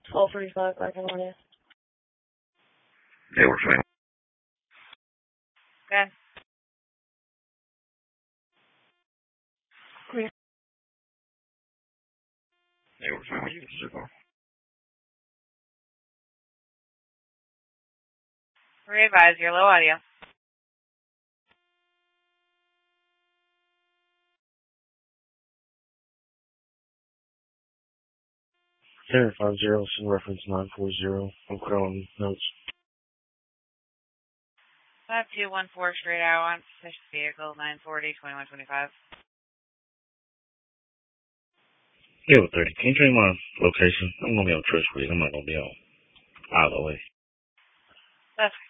12:35 back in Orlando. Hey, what's your name? Good. Clear. Hey, what's your name? What's your call? Re-advise, you're low audio. Center 50, send reference 940. I'm clear on notes. 5214 straight out on suspicious vehicle, 940, 2125. Yeah, 30. Can you change my location? I'm going to be on Church Street. I'm not going to be on out of the way. That's